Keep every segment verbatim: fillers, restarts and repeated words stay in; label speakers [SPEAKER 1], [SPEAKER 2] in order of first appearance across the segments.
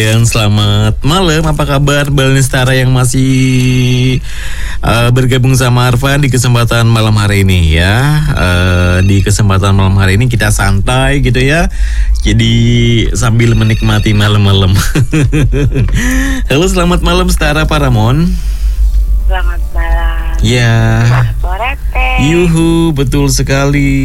[SPEAKER 1] Dan selamat malam, apa kabar Balnestara yang masih uh, bergabung sama Arfan di kesempatan malam hari ini ya. uh, Di kesempatan malam hari ini kita santai gitu ya. Jadi sambil menikmati malam-malam. Halo, selamat malam Stara Paramon.
[SPEAKER 2] Selamat malam.
[SPEAKER 1] Ya.
[SPEAKER 2] Borete.
[SPEAKER 1] Yuhu, betul sekali.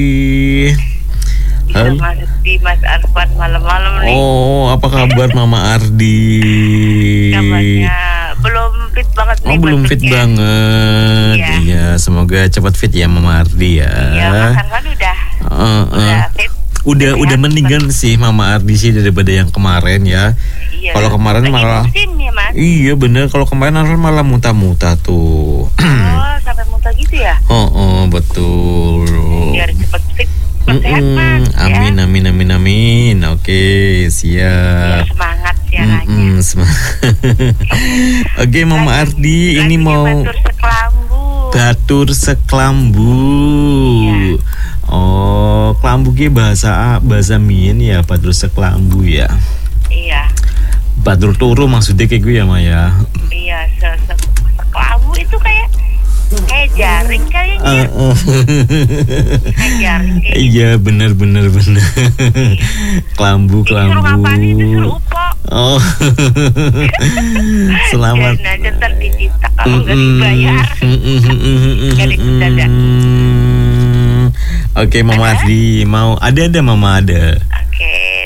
[SPEAKER 2] Bisa masuk di Mas Arfan malam-malam nih.
[SPEAKER 1] Oh, apa kabar Mama Ardi?
[SPEAKER 2] Kabarnya belum fit banget nih.
[SPEAKER 1] Oh, belum fit
[SPEAKER 2] bentuknya.
[SPEAKER 1] banget.
[SPEAKER 2] Iya.
[SPEAKER 1] Iya, semoga cepat fit ya Mama Ardi ya.
[SPEAKER 2] Iya, Mas Arfan udah.
[SPEAKER 1] Uh, uh.
[SPEAKER 2] Udah fit.
[SPEAKER 1] Udah
[SPEAKER 2] Sehat,
[SPEAKER 1] udah mendingan sih Mama Ardi sih daripada yang kemarin ya.
[SPEAKER 2] Iya.
[SPEAKER 1] Kalau kemarin
[SPEAKER 2] Lagi
[SPEAKER 1] malah
[SPEAKER 2] musim ya, Mas.
[SPEAKER 1] Iya bener, kalau kemarin Arfan malah muntah-muntah tuh.
[SPEAKER 2] Oh, sampai muntah gitu ya?
[SPEAKER 1] Oh, oh betul.
[SPEAKER 2] Biar cepet fit. Cepet sehat, Mas.
[SPEAKER 1] Amin,
[SPEAKER 2] Ya.
[SPEAKER 1] amin, amin, amin. Oke, siap.
[SPEAKER 2] Ya, semangat siarannya.
[SPEAKER 1] Mm-mm, semangat. Oke, Mama Ardi, ini mau
[SPEAKER 2] Batur sekelambu.
[SPEAKER 1] batur seklambu.
[SPEAKER 2] Iya.
[SPEAKER 1] Oh, kelambu ki bahasa bahasa Mien ya, batur seklambu ya.
[SPEAKER 2] Iya.
[SPEAKER 1] Batur turu maksudnya kayak gue ya, Maya.
[SPEAKER 2] Iya, se- se- sekelambu itu kayak kayak jaring kayaknya.
[SPEAKER 1] Uh, uh.
[SPEAKER 2] Kayak jaring kayak gitu.
[SPEAKER 1] Iya, bener bener bener. Kelambu,
[SPEAKER 2] Disuruh ngapain itu
[SPEAKER 1] kelambu.
[SPEAKER 2] suruh upo.
[SPEAKER 1] Oh. Selamat.
[SPEAKER 2] Biarin aja ntar dicipta kalau nggak dibayar. Nggak dicipta.
[SPEAKER 1] Oke, Mama
[SPEAKER 2] Ada?
[SPEAKER 1] Ardi mau ada ada Mama ada.